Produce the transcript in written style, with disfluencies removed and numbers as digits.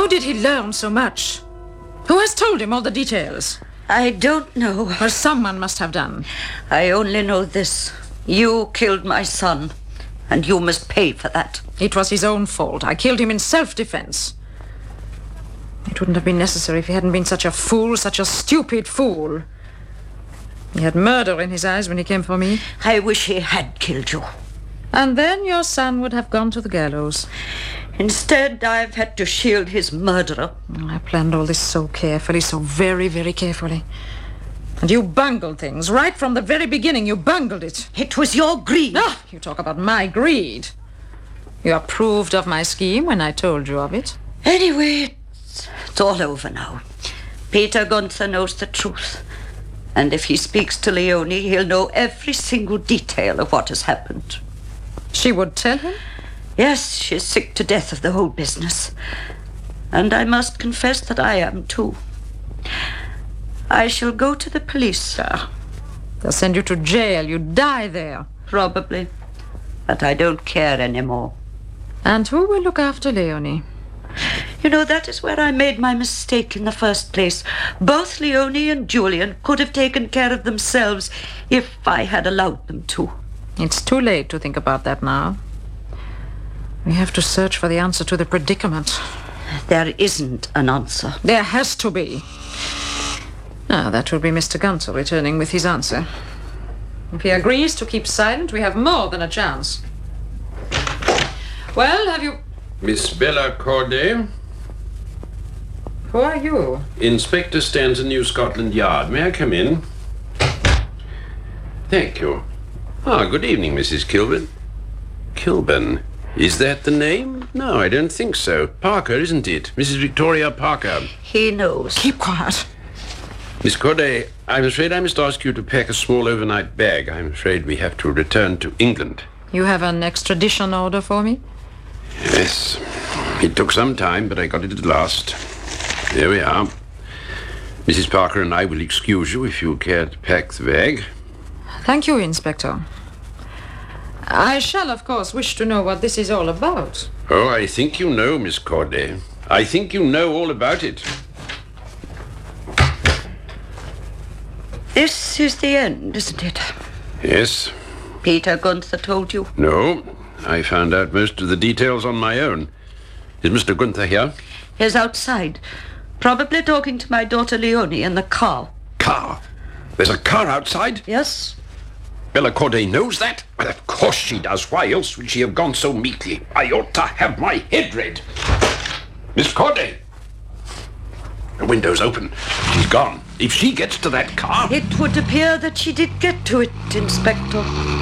How did he learn so much? Who has told him all the details? I don't know. Well, someone must have done. I only know this. You killed my son, and you must pay for that. It was his own fault. I killed him in self-defense. It wouldn't have been necessary if he hadn't been such a fool, such a stupid fool. He had murder in his eyes when he came for me. I wish he had killed you. And then your son would have gone to the gallows. Instead, I've had to shield his murderer. I planned all this so carefully, so very, very carefully. And you bungled things. Right from the very beginning, you bungled it. It was your greed. Ah, you talk about my greed. You approved of my scheme when I told you of it. Anyway, it's all over now. Peter Gunther knows the truth. And if he speaks to Leonie, he'll know every single detail of what has happened. She would tell him? Yes, she's sick to death of the whole business. And I must confess that I am too. I shall go to the police. They'll send you to jail. You die there. Probably. But I don't care anymore. And who will look after Leonie? You know, that is where I made my mistake in the first place. Both Leonie and Julian could have taken care of themselves if I had allowed them to. It's too late to think about that now. We have to search for the answer to the predicament. There isn't an answer. There has to be. Now, that will be Mr. Gunther returning with his answer. If he agrees to keep silent, we have more than a chance. Well, have you... Miss Bella Corday? Who are you? Inspector Stanton, New Scotland Yard. May I come in? Thank you. Good evening, Mrs. Kilburn. Kilburn? Is that the name? No, I don't think so. Parker, isn't it? Mrs. Victoria Parker. He knows. Keep quiet. Miss Corday, I'm afraid I must ask you to pack a small overnight bag. I'm afraid we have to return to England. You have an extradition order for me? Yes. It took some time, but I got it at last. Here we are. Mrs. Parker and I will excuse you if you care to pack the bag. Thank you, Inspector. I shall, of course, wish to know what this is all about. Oh, I think you know, Miss Corday. I think you know all about it. This is the end, isn't it? Yes. Peter Gunther told you? No. I found out most of the details on my own. Is Mr. Gunther here? He's outside. Probably talking to my daughter Leonie in the car. Car? There's a car outside? Yes. Bella Corday knows that? Well, of course she does. Why else would she have gone so meekly? I ought to have my head read. Miss Corday! The window's open. She's gone. If she gets to that car... It would appear that she did get to it, Inspector.